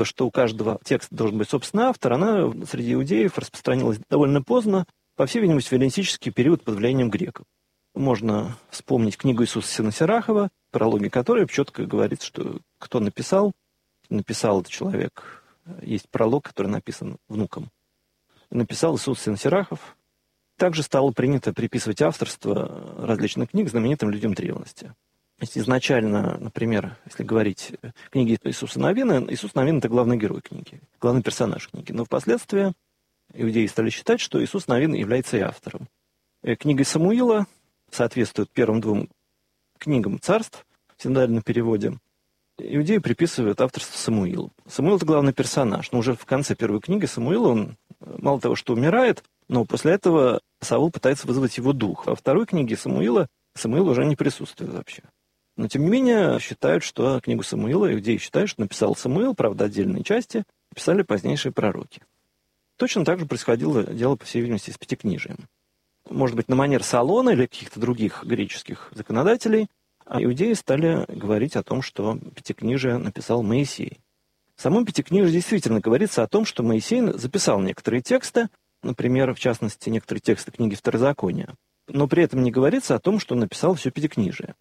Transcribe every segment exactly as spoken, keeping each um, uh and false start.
что у каждого текста должен быть собственный автор, она среди иудеев распространилась довольно поздно, по всей видимости, в эллинистический период под влиянием греков. Можно вспомнить книгу Иисуса Синосирахова, в прологе которой четко говорится, что кто написал, написал этот человек. Есть пролог, который написан внуком. Написал Иисус Синосирахов. Также стало принято приписывать авторство различных книг знаменитым людям древности. Изначально, например, если говорить книги Иисуса Навина, Иисус Навин – это главный герой книги, главный персонаж книги. Но впоследствии иудеи стали считать, что Иисус Навин является и автором. Книга Самуила соответствует первым двум книгам царств в синодальном переводе. Иудеи приписывают авторство Самуилу. Самуил – это главный персонаж, но уже в конце первой книги Самуила он мало того, что умирает, но после этого Саул пытается вызвать его дух. А во второй книге Самуила Самуил уже не присутствует вообще. Но, тем не менее, считают, что книгу Самуила, иудеи считают, что написал Самуил, правда, отдельные части писали позднейшие пророки. Точно так же происходило дело, по всей видимости, с Пятикнижием. Может быть, на манер Солона или каких-то других греческих законодателей, а иудеи стали говорить о том, что Пятикнижие написал Моисей. В самом Пятикнижии действительно говорится о том, что Моисей записал некоторые тексты, например, в частности, некоторые тексты книги Второзакония, но при этом не говорится о том, что он написал все Пятикнижие.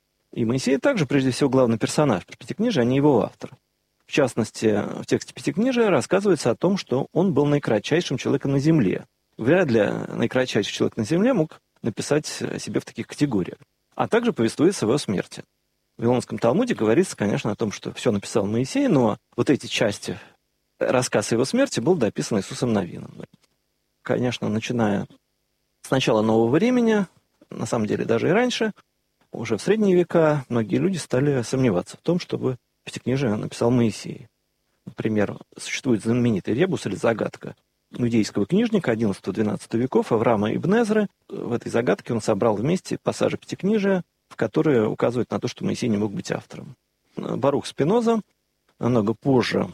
И Моисей также, прежде всего, главный персонаж Пятикнижия, а не его автор. В частности, в тексте Пятикнижия рассказывается о том, что он был наикратчайшим человеком на земле. Вряд ли наикратчайший человек на земле мог написать о себе в таких категориях. А также повествуется о его смерти. В Вавилонском Талмуде говорится, конечно, о том, что все написал Моисей, но вот эти части рассказа о его смерти был дописан Иисусом Навином. Конечно, начиная с начала нового времени, на самом деле даже и раньше, уже в средние века многие люди стали сомневаться в том, чтобы Пятикнижие написал Моисей. Например, существует знаменитый ребус или загадка иудейского книжника одиннадцатого-двенадцатого веков Авраама ибн Эзры. В этой загадке он собрал вместе пассажи Пятикнижия, в которые указывают на то, что Моисей не мог быть автором. Барух Спиноза намного позже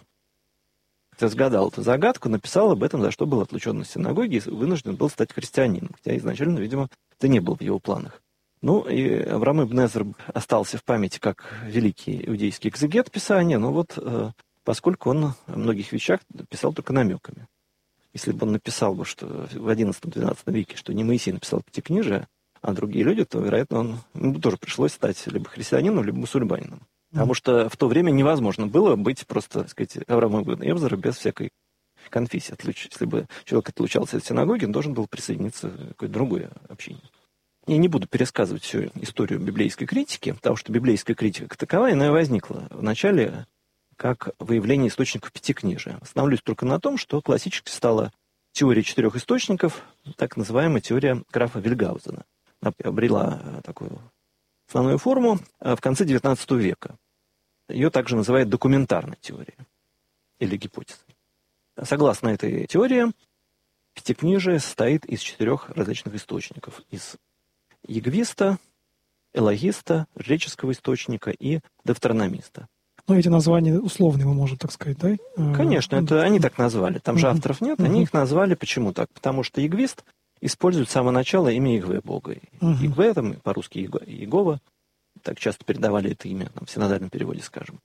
разгадал эту загадку, написал об этом, за что был отлучен из синагоги и вынужден был стать христианином, хотя изначально, видимо, это не было в его планах. Ну, и Авраам ибн Эзр остался в памяти как великий иудейский экзегет Писания, но вот э, поскольку он о многих вещах писал только намеками. Если бы он написал бы, что в одиннадцатом-двенадцатом веке, что не Моисей написал Пятикнижие, а другие люди, то, вероятно, он, ему тоже пришлось стать либо христианином, либо мусульманином. Потому что в то время невозможно было быть просто, так сказать, Авраамом ибн Эзра без всякой конфессии. Если бы человек отлучался от синагоги, он должен был присоединиться к какой-то другой общине. Я не буду пересказывать всю историю библейской критики, потому что библейская критика как таковая, она и возникла в начале как выявление источников Пятикнижия. Остановлюсь только на том, что классической стала теория четырех источников, так называемая теория графа Вильгаузена. Она обрела такую основную форму в конце девятнадцатого века. Ее также называют документарной теорией или гипотезой. Согласно этой теории, Пятикнижие состоит из четырех различных источников. Из Егвиста, Элогиста, жреческого источника и Девтерономиста. Ну, эти названия условные, мы можем так сказать, да? Конечно, это они так назвали. Там же авторов нет, они их назвали. Почему так? Потому что Егвист использует с самого начала имя Егве Бога. Егве, там по-русски Егова, так часто передавали это имя там, в синодальном переводе, скажем.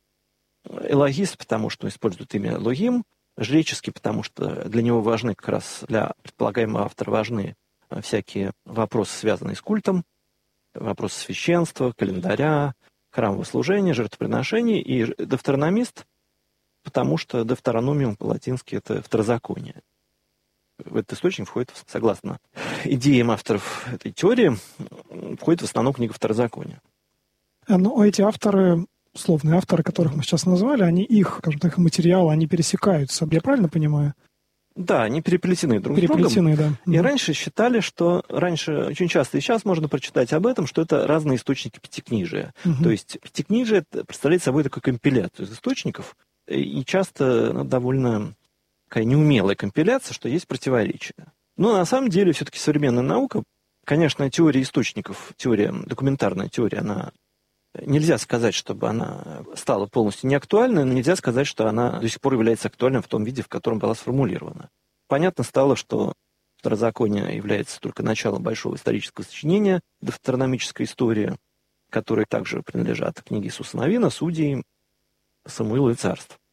Элогист, потому что использует имя Логим. Жреческий, потому что для него важны, как раз для предполагаемого автора важны всякие вопросы, связанные с культом, вопросы священства, календаря, храмового служения, жертвоприношений, и Девтерономист, потому что Девтерономиум по-латински – это второзаконие. В этот источник входит, согласно идеям авторов этой теории, входит в основном книга Второзакония. Но эти авторы, условные авторы, которых мы сейчас назвали, они их, скажем так, материалы, они пересекаются. Я правильно понимаю? Да, они переплетены друг переплетены, с другом. Да. И раньше считали, что раньше, очень часто и сейчас можно прочитать об этом, что это разные источники Пятикнижия. Угу. То есть Пятикнижие представляет собой такую компиляцию из источников, и часто ну, довольно такая неумелая компиляция, что есть противоречия. Но на самом деле все-таки современная наука, конечно, теория источников, теория, документарная теория, она нельзя сказать, чтобы она стала полностью неактуальной, но нельзя сказать, что она до сих пор является актуальной в том виде, в котором была сформулирована. Понятно стало, что Второзаконие является только началом большого исторического сочинения, Девтерономическая история, которой также принадлежат книги Иисуса Навина, Судей, Самуила и Царств.